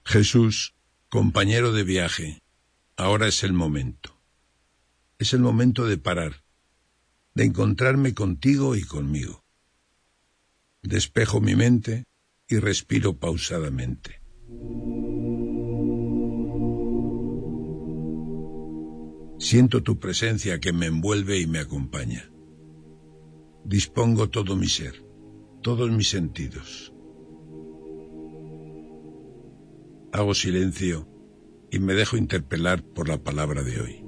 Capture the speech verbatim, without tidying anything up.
Jesús, compañero de viaje, ahora es el momento. Es el momento de parar, de encontrarme contigo y conmigo. Despejo mi mente y respiro pausadamente. Siento tu presencia que me envuelve y me acompaña. Dispongo todo mi ser, todos mis sentidos. Hago silencio y me dejo interpelar por la palabra de hoy.